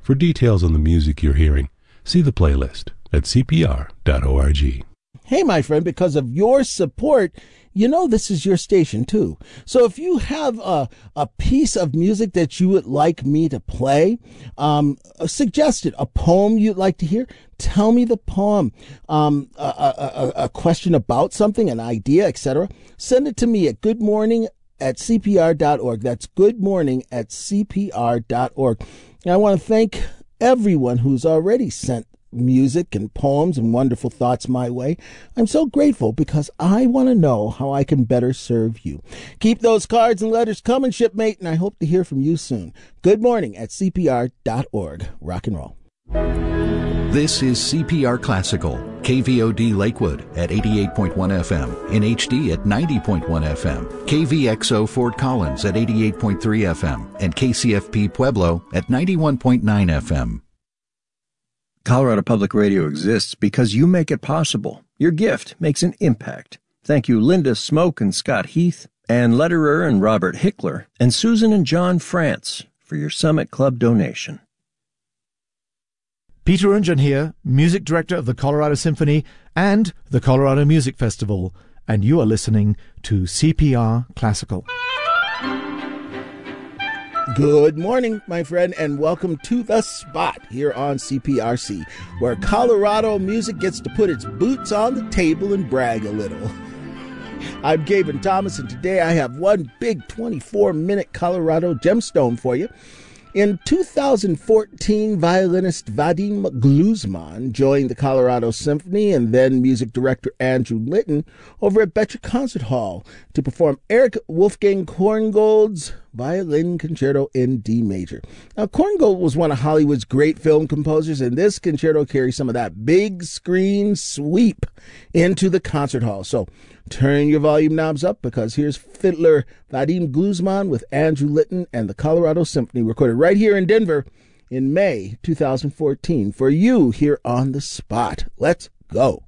For details on the music you're hearing, see the playlist at cpr.org. Hey, my friend, because of your support, this is your station, too. So if you have a piece of music that you would like me to play, suggest it, a poem you'd like to hear, tell me the poem, a question about something, an idea, etc. Send it to me at goodmorning@cpr.org. That's goodmorning@cpr.org. And I want to thank everyone who's already sent music and poems and wonderful thoughts my way. I'm so grateful because I want to know how I can better serve you. Keep those cards and letters coming, shipmate, and I hope to hear from you soon. goodmorning@cpr.org. Rock and roll. This is CPR Classical, KVOD Lakewood at 88.1 FM, in HD at 90.1 FM, KVXO Fort Collins at 88.3 FM, and KCFP Pueblo at 91.9 FM. Colorado Public Radio exists because you make it possible. Your gift makes an impact. Thank you, Linda Smoke and Scott Heath, and Lederer and Robert Hickler, and Susan and John France for your Summit Club donation. Peter Unjan here, Music Director of the Colorado Symphony and the Colorado Music Festival, and you are listening to CPR Classical. Good morning, my friend, and welcome to The Spot here on CPRC, where Colorado music gets to put its boots on the table and brag a little. I'm Gavin Thomas, and today I have one big 24-minute Colorado gemstone for you. In 2014, violinist Vadim Gluzman joined the Colorado Symphony and then music director Andrew Litton over at Betcher Concert Hall to perform Eric Wolfgang Korngold's Violin Concerto in D major. Now, Korngold was one of Hollywood's great film composers, and this concerto carries some of that big screen sweep into the concert hall. So turn your volume knobs up, because here's fiddler Vadim Gluzman with Andrew Litton and the Colorado Symphony, recorded right here in Denver in May 2014 for you here on The Spot. Let's go.